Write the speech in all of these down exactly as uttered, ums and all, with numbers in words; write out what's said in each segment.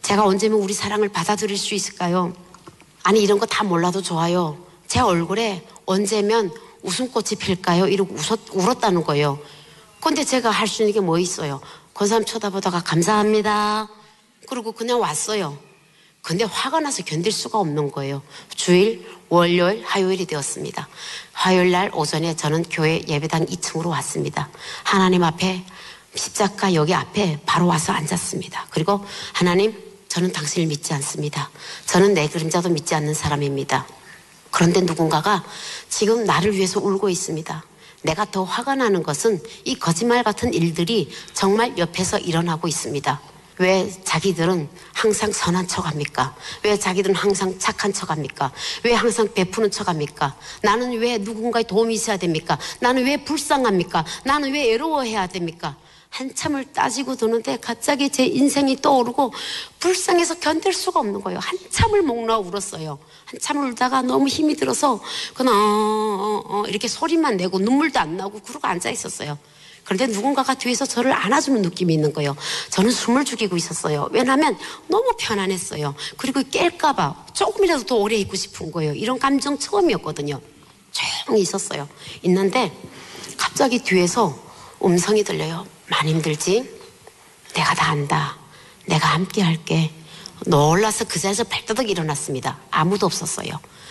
제가 언제면 우리 사랑을 받아들일 수 있을까요? 아니 이런 거 다 몰라도 좋아요. 제 얼굴에 언제면 웃음꽃이 필까요? 이러고 웃었, 울었다는 거예요. 근데 제가 할 수 있는 게 뭐 있어요? 권사님 쳐다보다가 감사합니다. 그리고 그냥 왔어요. 근데 화가 나서 견딜 수가 없는 거예요. 주일, 월요일, 화요일이 되었습니다. 화요일 날 오전에 저는 교회 예배당 이 층으로 왔습니다. 하나님 앞에 십자가 여기 앞에 바로 와서 앉았습니다. 그리고 하나님, 저는 당신을 믿지 않습니다. 저는 내 그림자도 믿지 않는 사람입니다. 그런데 누군가가 지금 나를 위해서 울고 있습니다. 내가 더 화가 나는 것은 이 거짓말 같은 일들이 정말 옆에서 일어나고 있습니다. 왜 자기들은 항상 선한 척 합니까? 왜 자기들은 항상 착한 척 합니까? 왜 항상 베푸는 척 합니까? 나는 왜 누군가의 도움이 있어야 됩니까? 나는 왜 불쌍합니까? 나는 왜 외로워해야 됩니까? 한참을 따지고 도는데 갑자기 제 인생이 떠오르고 불쌍해서 견딜 수가 없는 거예요. 한참을 목 놓아 울었어요. 한참을 울다가 너무 힘이 들어서 그냥 어, 어, 어, 이렇게 소리만 내고 눈물도 안 나고 그러고 앉아 있었어요. 그런데 누군가가 뒤에서 저를 안아주는 느낌이 있는 거예요. 저는 숨을 죽이고 있었어요. 왜냐하면 너무 편안했어요. 그리고 깰까봐 조금이라도 더 오래 있고 싶은 거예요. 이런 감정 처음이었거든요. 조용히 있었어요. 있는데 갑자기 뒤에서 음성이 들려요. 많이 힘들지? 내가 다 안다. 내가 함께 할게. 놀라서 그 자리에서 발더덕 일어났습니다. 아무도 없었어요.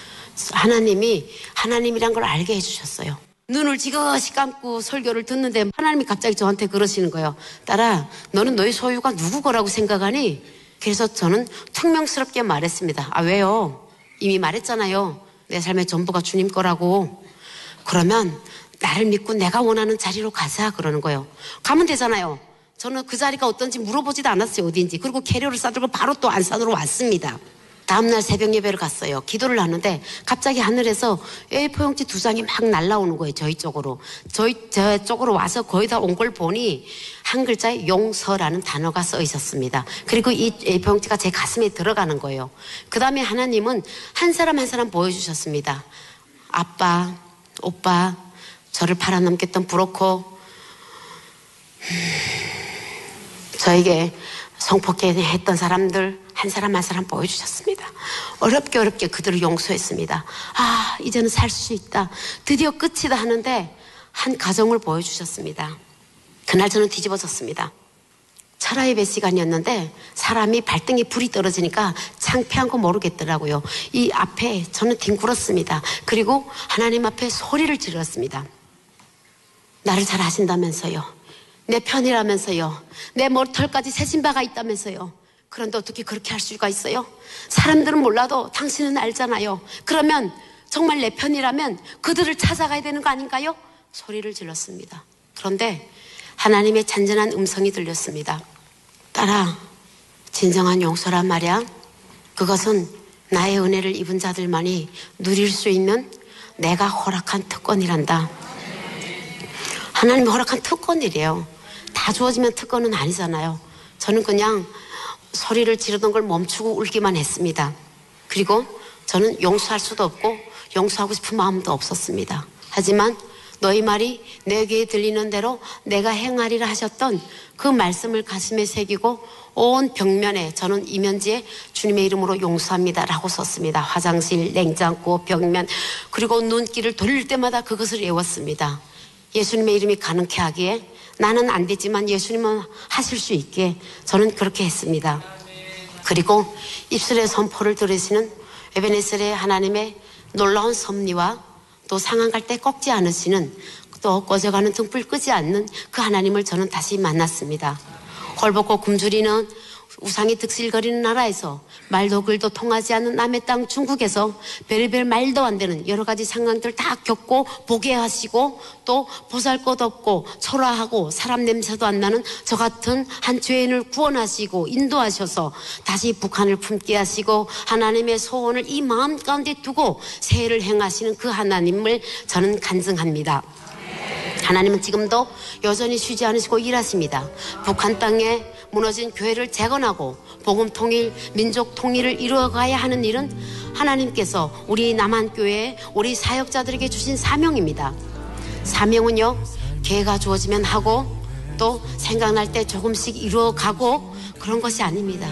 하나님이 하나님이란 걸 알게 해주셨어요. 눈을 지그시 감고 설교를 듣는데 하나님이 갑자기 저한테 그러시는 거예요. 딸아, 너는 너의 소유가 누구 거라고 생각하니? 그래서 저는 퉁명스럽게 말했습니다. 아, 왜요? 이미 말했잖아요. 내 삶의 전부가 주님 거라고. 그러면 나를 믿고 내가 원하는 자리로 가자 그러는 거예요. 가면 되잖아요. 저는 그 자리가 어떤지 물어보지도 않았어요. 어딘지. 그리고 캐리어를 싸들고 바로 또 안산으로 왔습니다. 다음날 새벽 예배를 갔어요. 기도를 하는데 갑자기 하늘에서 에이포 용지 두 장이 막 날라오는 거예요. 저희 쪽으로. 저희 저 쪽으로 와서 거의 다 온 걸 보니 한 글자에 용서라는 단어가 써 있었습니다. 그리고 이 에이포 용지가 제 가슴에 들어가는 거예요. 그 다음에 하나님은 한 사람 한 사람 보여주셨습니다. 아빠, 오빠, 저를 팔아넘겼던 브로커, 저에게 성폭행 했던 사람들 한 사람 한 사람 보여주셨습니다. 어렵게 어렵게 그들을 용서했습니다. 아, 이제는 살 수 있다. 드디어 끝이다 하는데 한 가정을 보여주셨습니다. 그날 저는 뒤집어졌습니다. 철야 예배 시간이었는데 사람이 발등에 불이 떨어지니까 창피한 거 모르겠더라고요. 이 앞에 저는 뒹굴었습니다. 그리고 하나님 앞에 소리를 질렀습니다. 나를 잘 아신다면서요. 내 편이라면서요. 내 머리털까지 새신 바가 있다면서요. 그런데 어떻게 그렇게 할 수가 있어요? 사람들은 몰라도 당신은 알잖아요. 그러면 정말 내 편이라면 그들을 찾아가야 되는 거 아닌가요? 소리를 질렀습니다. 그런데 하나님의 잔잔한 음성이 들렸습니다. 딸아, 진정한 용서란 말이야. 그것은 나의 은혜를 입은 자들만이 누릴 수 있는 내가 허락한 특권이란다. 하나님이 허락한 특권이래요. 다 주어지면 특권은 아니잖아요. 저는 그냥 소리를 지르던 걸 멈추고 울기만 했습니다. 그리고 저는 용서할 수도 없고 용서하고 싶은 마음도 없었습니다. 하지만 너희 말이 내 귀에 들리는 대로 내가 행하리라 하셨던 그 말씀을 가슴에 새기고 온 벽면에 저는 이면지에 주님의 이름으로 용서합니다 라고 썼습니다. 화장실, 냉장고, 벽면, 그리고 눈길을 돌릴 때마다 그것을 외웠습니다. 예수님의 이름이 가능케 하기에 나는 안 되지만 예수님은 하실 수 있게 저는 그렇게 했습니다. 그리고 입술의 선포를 들으시는 에베네셀의 하나님의 놀라운 섭리와 또 상한 갈 때 꺾지 않으시는 또 꺼져가는 등불 끄지 않는 그 하나님을 저는 다시 만났습니다. 헐벗고 굶주리는 우상이 득실거리는 나라에서 말도 글도 통하지 않는 남의 땅 중국에서 별의별 말도 안 되는 여러 가지 상황들 다 겪고 보게 하시고 또 보잘것 없고 초라하고 사람 냄새도 안 나는 저 같은 한 죄인을 구원하시고 인도하셔서 다시 북한을 품게 하시고 하나님의 소원을 이 마음 가운데 두고 새해를 행하시는 그 하나님을 저는 간증합니다. 하나님은 지금도 여전히 쉬지 않으시고 일하십니다. 북한 땅에 무너진 교회를 재건하고 복음 통일, 민족 통일을 이루어가야 하는 일은 하나님께서 우리 남한교회, 우리 사역자들에게 주신 사명입니다. 사명은요, 기회가 주어지면 하고 또 생각날 때 조금씩 이루어가고 그런 것이 아닙니다.